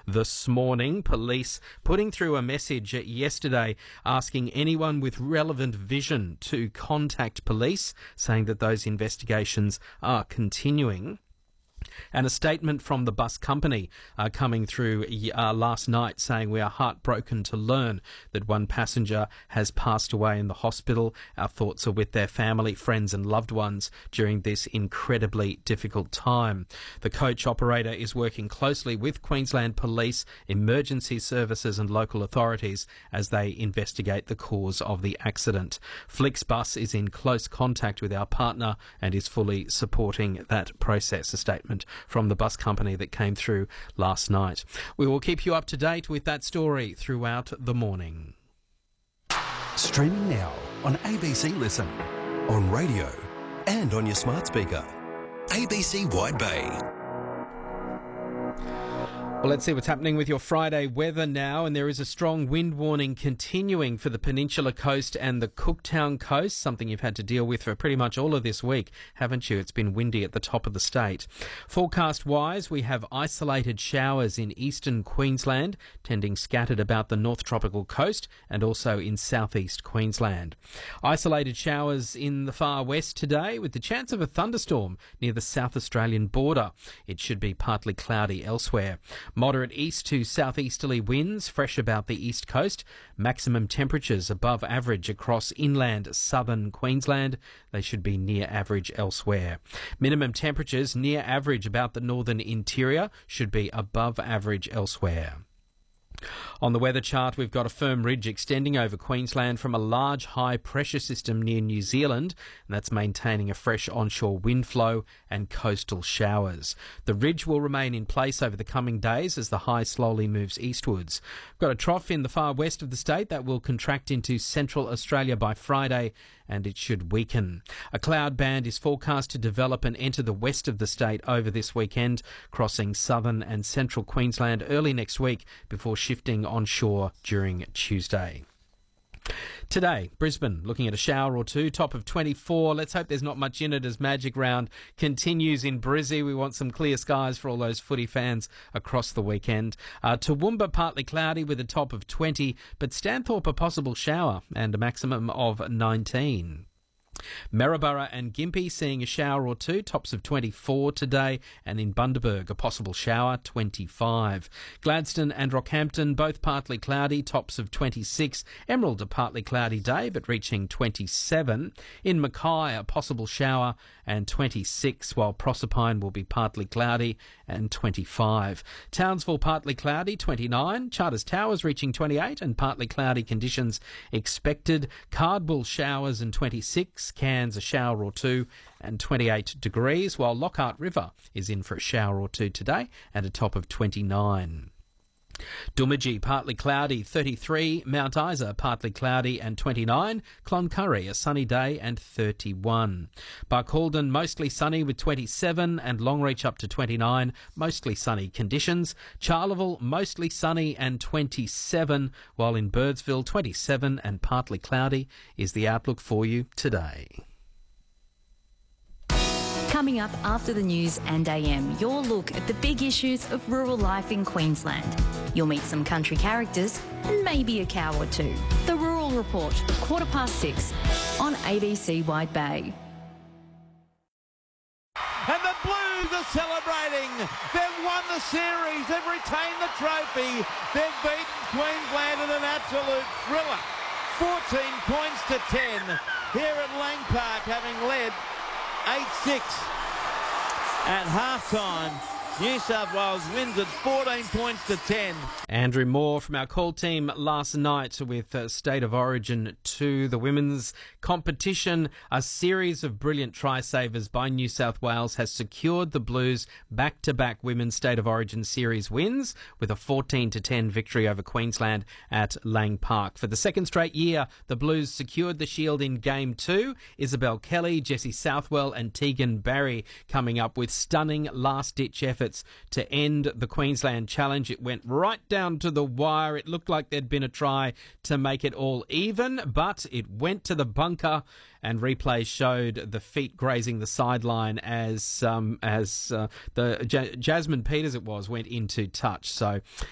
this morning. Police putting through a message yesterday asking anyone with relevant vision to contact police, saying that those investigations are continuing. And a statement from the bus company coming through last night saying, "We are heartbroken to learn that one passenger has passed away in the hospital. Our thoughts are with their family, friends and loved ones during this incredibly difficult time." The coach operator is working closely with Queensland Police, emergency services and local authorities as they investigate the cause of the accident. Flixbus is in close contact with our partner and is fully supporting that process. A statement from the bus company that came through last night. We will keep you up to date with that story throughout the morning. Streaming now on ABC Listen, on radio and on your smart speaker. ABC Wide Bay. Well, let's see what's happening with your Friday weather now, and there is a strong wind warning continuing for the Peninsula Coast and the Cooktown Coast, something you've had to deal with for pretty much all of this week, haven't you? It's been windy at the top of the state. Forecast-wise, we have isolated showers in eastern Queensland, tending scattered about the North Tropical Coast and also in southeast Queensland. Isolated showers in the far west today with the chance of a thunderstorm near the South Australian border. It should be partly cloudy elsewhere. Moderate east to southeasterly winds, fresh about the east coast. Maximum temperatures above average across inland southern Queensland. They should be near average elsewhere. Minimum temperatures near average about the northern interior, should be above average elsewhere. On the weather chart, we've got a firm ridge extending over Queensland from a large high-pressure system near New Zealand, and that's maintaining a fresh onshore wind flow and coastal showers. The ridge will remain in place over the coming days as the high slowly moves eastwards. We've got a trough in the far west of the state that will contract into central Australia by Friday, and it should weaken. A cloud band is forecast to develop and enter the west of the state over this weekend, crossing southern and central Queensland early next week before shifting onshore during Tuesday. Today, Brisbane looking at a shower or two, top of 24. Let's hope there's not much in it as Magic Round continues in Brizzy. We want some clear skies for all those footy fans across the weekend. Toowoomba partly cloudy with a top of 20, but Stanthorpe a possible shower and a maximum of 19. Maryborough and Gympie seeing a shower or two, tops of 24 today, and in Bundaberg a possible shower, 25. Gladstone and Rockhampton both partly cloudy, tops of 26. Emerald a partly cloudy day but reaching 27. In Mackay a possible shower and 26, while Proserpine will be partly cloudy and 25. Townsville partly cloudy, 29. Charters Towers reaching 28 and partly cloudy conditions expected. Cardwell showers and 26. Cairns a shower or two and 28 degrees, while Lockhart River is in for a shower or two today and a top of 29. Doomadgee partly cloudy, 33. Mount Isa partly cloudy and 29. Cloncurry a sunny day and 31. Barcaldine mostly sunny with 27 and Longreach up to 29. Mostly sunny conditions. Charleville mostly sunny and 27, while in Birdsville 27 and partly cloudy is the outlook for you today. Coming up after the news and AM, your look at the big issues of rural life in Queensland. You'll meet some country characters and maybe a cow or two. The Rural Report, 6:15 on ABC Wide Bay. And the Blues are celebrating. They've won the series. They've retained the trophy. They've beaten Queensland in an absolute thriller. 14 points to 10 here at Lang Park, having led 8-6 at halftime. New South Wales wins at 14 points to 10. Andrew Moore from our call team last night with State of Origin 2, the women's competition. A series of brilliant try-savers by New South Wales has secured the Blues back-to-back women's State of Origin series wins with a 14-10 victory over Queensland at Lang Park. For the second straight year, the Blues secured the shield in Game 2. Isabel Kelly, Jessie Southwell and Tegan Barry coming up with stunning last-ditch efforts to end the Queensland Challenge. It went right down to the wire. It looked like there'd been a try to make it all even, but it went to the bunker, and replay showed the feet grazing the sideline as Jasmine Peters went into touch. So